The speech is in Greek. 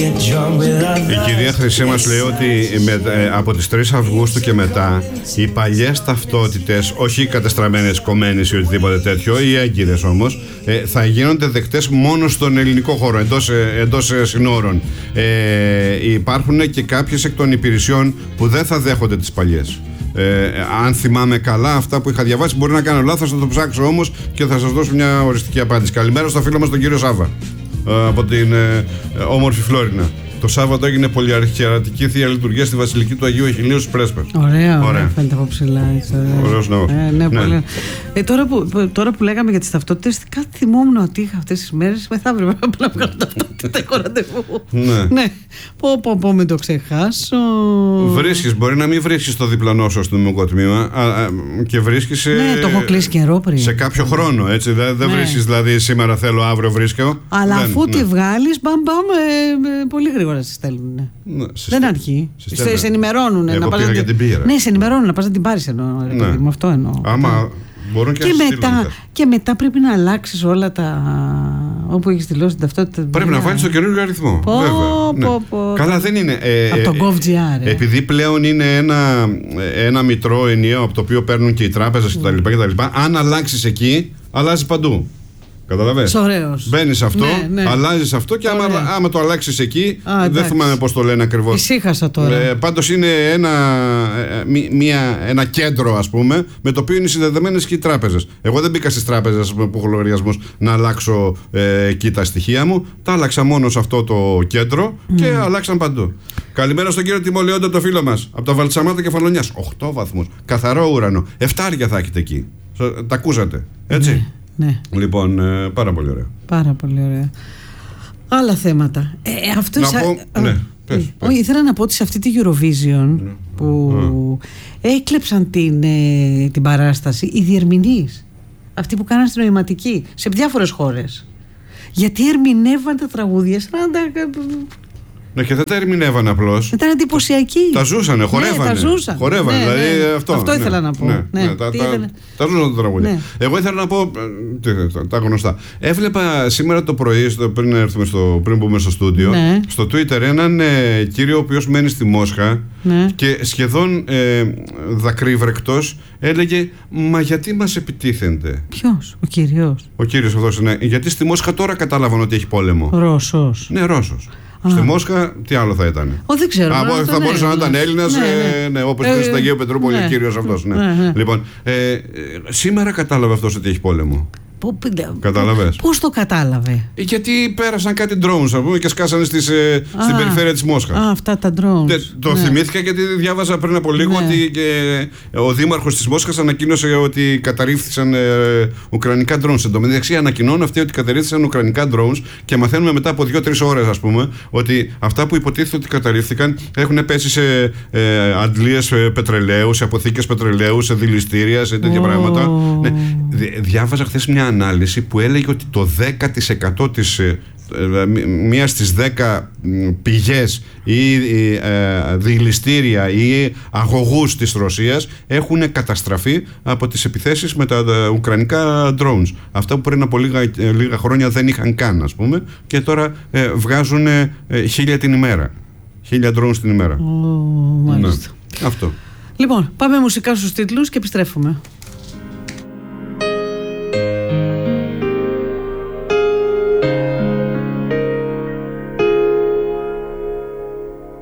Η κυρία Χρυσή μας λέει ότι από τις 3 Αυγούστου και μετά οι παλιές ταυτότητες, όχι κατεστραμμένες, κομμένες ή οτιδήποτε τέτοιο, ή έγκυρες όμως, θα γίνονται δεκτές μόνο στον ελληνικό χώρο, εντός συνόρων. Υπάρχουν και κάποιες εκ των υπηρεσιών που δεν θα δέχονται τις παλιές. Αν θυμάμαι καλά αυτά που είχα διαβάσει, μπορεί να κάνω λάθος, θα το ψάξω όμως και θα σας δώσω μια οριστική απάντηση. Καλημέρα στο φίλο μας τον κύριο Σάβα από την όμορφη Φλόρινα. Το Σάββατο έγινε πολυαρχιερατική θεία λειτουργία στη Βασιλική του Αγίου Αιχιλίου στις Πρέσπες. Ωραία. Φαίνεται από ψηλά. Ωραίος ναός. Ναι. Πολύ. Τώρα που λέγαμε για τις ταυτότητες, κάτι θυμόμουν ότι είχα αυτές τις μέρες. Μεθαύριο πρέπει να βγάλω ταυτότητα. Έχω ραντεβού. Ναι. Πω, μην το ξεχάσω. Βρίσκεις, μπορεί να μην βρίσκεις το διπλανό σου στο νομικό τμήμα και βρίσκεις. Ναι, το έχω κλείσει καιρό πριν. Σε κάποιο χρόνο, έτσι. Δεν βρίσκεις δηλαδή σήμερα θέλω, αύριο βρίσκω. Αλλά αφού τη βγάλεις, μπαμ, πολύ γρήγορα σε στέλνουν. Δεν αρχεί. Σε ενημερώνουν. Εγώ πήγα για την πήρα. Ναι, σε ενημερώνουν να πας να την πάρεις εννοώ. Αυτό εννοώ. Άμα μπορούν και μετά πρέπει να αλλάξεις όλα τα. Όπου έχεις δηλώσει την ταυτότητα. Πρέπει να βάλεις το καινούργιο αριθμό. Καλά, δεν είναι. Από το GovGR. Επειδή πλέον είναι ένα μητρό ενιαίο από το οποίο παίρνουν και οι τράπεζες κτλ. Αν αλλάξεις εκεί, αλλάζει παντού. Καταλαβαίνεις. Ωραίος. Μπαίνεις αυτό, αλλάζεις αυτό και άμα το αλλάξεις εκεί, δεν θυμάμαι πώς το λένε ακριβώς. Ησύχασα τώρα. Πάντως είναι ένα κέντρο, ας πούμε, με το οποίο είναι συνδεδεμένες και οι τράπεζες. Εγώ δεν μπήκα στις τράπεζες που έχω λογαριασμούς να αλλάξω εκεί τα στοιχεία μου. Τα άλλαξα μόνο σε αυτό το κέντρο και αλλάξαν παντού. Καλημέρα στον κύριο Τιμολεόντα, το φίλο μας, από τα Βαλτσαμάτα Κεφαλονιάς. 8 βαθμούς. Καθαρό ουρανό. 7 θα έχετε εκεί. Τα ακούσατε, έτσι. Ναι. Λοιπόν, πάρα πολύ ωραία. Πάρα πολύ ωραία. Άλλα θέματα. Ήθελα να πω ότι σε αυτή τη Eurovision που έκλεψαν την παράσταση οι διερμηνείς. Αυτοί που κάναν στην νοηματική σε διάφορες χώρες. Γιατί ερμηνεύαν τα τραγούδια σαν να τα. Ναι, και δεν τα ερμηνεύαν απλώς. Ήταν εντυπωσιακοί. Τα ζούσανε, χορεύανε. Χορεύανε, δηλαδή αυτό. Αυτό ήθελα να πω. Τα ζούσαν τα τραγούδια. Εγώ ήθελα να πω τα γνωστά. Έβλεπα σήμερα το πρωί, πριν μπούμε στο στούντιο, στο Twitter έναν κύριο ο οποίος μένει στη Μόσχα και σχεδόν δακρύβρεκτος έλεγε «Μα γιατί μας επιτίθενται?» Ποιος? Ο κύριος? Ο κύριος αυτός, ναι. Γιατί στη Μόσχα τώρα κατάλαβαν ότι έχει πόλεμο. Ρώσος. Ναι, Ρώσος. Στη Μόσχα, τι άλλο θα ήταν? Δεν ξέρω. Θα μπορούσε να ήταν Έλληνας, όπως και στην Αγίου Πετρούπολη ο κύριος αυτός. Λοιπόν, σήμερα κατάλαβε αυτός ότι έχει πόλεμο. Κατάλαβες? Πώς το κατάλαβε? Γιατί πέρασαν κάτι drones, α πούμε, και σκάσανε στην περιφέρεια της Μόσχας. Αυτά τα drones. Το θυμήθηκα γιατί διάβαζα πριν από λίγο ότι ο δήμαρχος της Μόσχας ανακοίνωσε ότι καταρρίφθησαν ουκρανικά drones. Εν τω μεταξύ ανακοινώνουν αυτοί ότι καταρρίφθησαν ουκρανικά drones και μαθαίνουμε μετά από 2-3 ώρες, ας πούμε, ότι αυτά που υποτίθεται ότι καταρρίφθηκαν έχουν πέσει σε αντλίες πετρελαίου, σε αποθήκες πετρελαίου, σε δηληστήρια, σε τέτοια πράγματα. Διάβαζα χθες μια ανάλυση που έλεγε ότι το 10% της μία στις 10 πηγές ή δηληστήρια ή αγωγούς της Ρωσίας έχουν καταστραφεί από τις επιθέσεις με τα ουκρανικά drones. Αυτά που πριν από λίγα χρόνια δεν είχαν καν, ας πούμε, και τώρα βγάζουν 1000 την ημέρα. 1000 drones την ημέρα. Μάλιστα. Αυτό. Λοιπόν, πάμε μουσικά στους τίτλους και επιστρέφουμε.